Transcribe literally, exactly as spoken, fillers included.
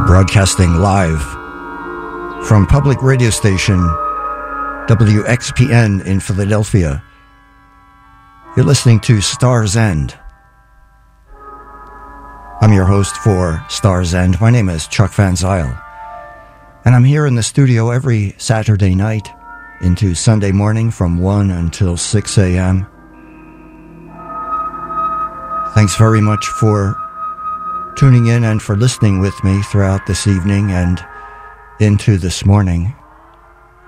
Broadcasting live from public radio station W X P N in Philadelphia. You're listening to Star's End. I'm your host for Star's End. My name is Chuck Van Zyl, and I'm here in the studio every Saturday night into Sunday morning from one until six a.m. Thanks very much for tuning in and for listening with me throughout this evening and into this morning.